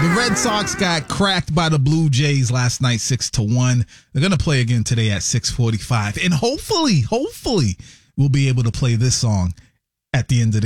The Red Sox got cracked by the Blue Jays last night, 6-1. They're going to play again today at 6:45. And hopefully, we'll be able to play this song at the end of the